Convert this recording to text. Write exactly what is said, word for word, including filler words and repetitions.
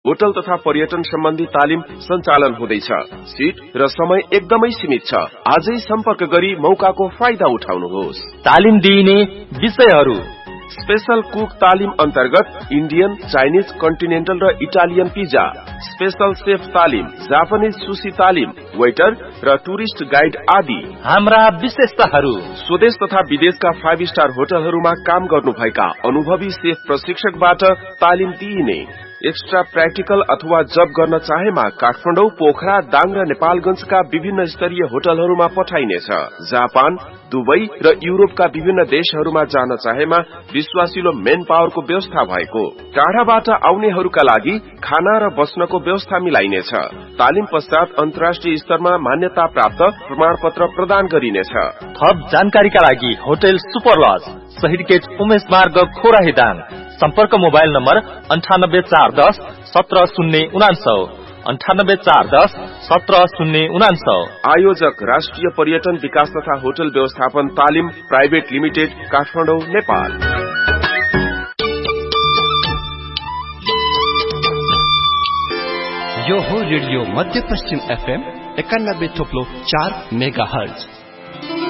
Hotel तथा पर्यटन सम्बन्धी तालिम सञ्चालन हुँदैछ। सीट र समय एकदमै सीमित छ। आजै सम्पर्क गरी मौकाको फाइदा उठाउनुहोस्। तालिम दिइने विषयहरू: स्पेशल कुक तालिम अन्तर्गत इन्डियन, चाइनिज, कन्टिनेन्टल र इटालियन पिज्जा। स्पेशल सेफ तालिम, जापानिज सुशी तालिम, वेटर र टुरिस्ट गाइड आदि। हाम्रा विशेषताहरू: स्वदेश तथा विदेशका फाइभ स्टार होटलहरूमा काम गर्नुभएका अनुभवी सेफ प्रशिक्षकबाट तालिम दिइने। एक्स्ट्रा प्र्याक्टिकल अथवा जब गर्न चाहेमा काठमाडौँ, पोखरा, दाङ र नेपालगंजका विभिन्न स्तरीय होटलहरूमा पठाइनेछ। जापान, दुबई र युरोपका विभिन्न देशहरूमा जान चाहेमा विश्वासिलो मेन पावरको व्यवस्था भएको। टाढाबाट आउनेहरूका लागि खाना र बस्नको व्यवस्था मिलाइनेछ। तालिम पश्चात अन्तर्राष्ट्रिय स्तरमा मान्यता प्राप्त प्रमाणपत्र प्रदान गरिनेछ। थप जानकारीका लागि होटल सुपर लज, शहीद गेट, उमेश मार्ग, खोराहीदाङ। सम्पर्क मोबाइल नम्बर अन्ठानब्बे चार दस सत्र शून्य उनान्सौ अन्ठानब्बे चार दस सत्र शून्य उनान्सौ। आयोजक राष्ट्रिय पर्यटन विकास तथा होटल व्यवस्थापन तालिम प्राइभेट लिमिटेड, काठमाडौँ, नेपाल। यो हो रेडियो मध्य पश्चिम एफएम एकानब्बे थोप्लो चार मेगा हर्ज।